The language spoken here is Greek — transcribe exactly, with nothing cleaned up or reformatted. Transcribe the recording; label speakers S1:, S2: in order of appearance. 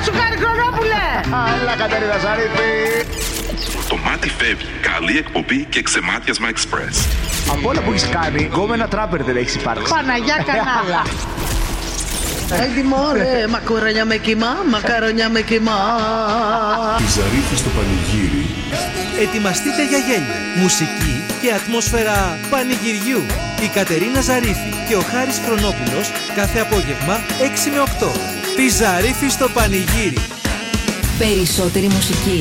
S1: σου κάνει, Χρονόπουλε!
S2: Άλλα, Κατερίνα Ζαρίφη.
S3: Το μάτι φεύγει. Καλή εκπομπή και ξεμάτιασμα Express.
S2: Από όλα που έχεις κάνει, γκόμενα τράπερ δεν έχεις υπάρξει.
S1: Παναγιά κανάλα.
S4: Έτοιμο ρε, μακαρονιά με κιμά, μακαρονιά με κιμά.
S5: Η Ζαρίφη στο πανηγύρι.
S6: Ετοιμαστείτε για γέλια, μουσική και ατμόσφαιρα πανηγυριού. Η Κατερίνα Ζαρίφη και ο Χάρης Χρονόπουλος κάθε απόγευμα έξι με οκτώ. Τη Ζαρίφη στο πανηγύρι.
S7: Περισσότερη μουσική.